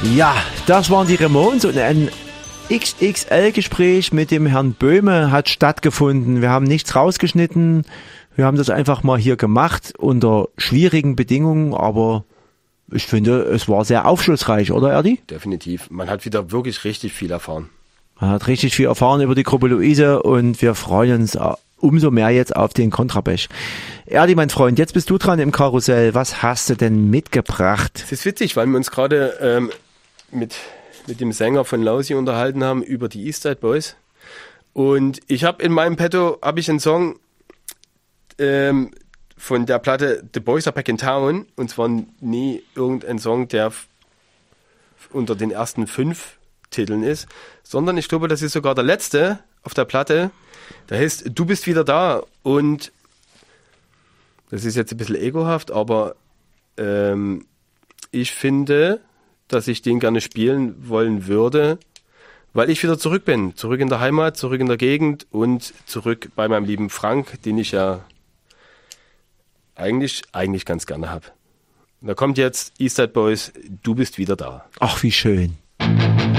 Ja, das waren die Ramones und ein XXL-Gespräch mit dem Herrn Böhme hat stattgefunden. Wir haben nichts rausgeschnitten. Wir haben das einfach mal hier gemacht unter schwierigen Bedingungen, aber ich finde, es war sehr aufschlussreich, oder Erdi? Definitiv. Man hat wieder wirklich richtig viel erfahren. Man hat richtig viel erfahren über die Gruppe Luise und wir freuen uns umso mehr jetzt auf den Kontrabech. Erdi, mein Freund, jetzt bist du dran im Karussell. Was hast du denn mitgebracht? Es ist witzig, weil wir uns gerade mit dem Sänger von Lausi unterhalten haben über die East Side Boys. Und ich habe in meinem Petto einen Song von der Platte The Boys Are Back in Town. Und zwar nie irgendein Song, der unter den ersten 5 Titeln ist, sondern ich glaube, das ist sogar der letzte auf der Platte. Der heißt Du bist wieder da. Und das ist jetzt ein bisschen egohaft, aber ich finde, dass ich den gerne spielen wollen würde, weil ich wieder zurück bin. Zurück in der Heimat, zurück in der Gegend und zurück bei meinem lieben Frank, den ich ja eigentlich ganz gerne habe. Da kommt jetzt East Side Boys, Du bist wieder da. Ach, wie schön.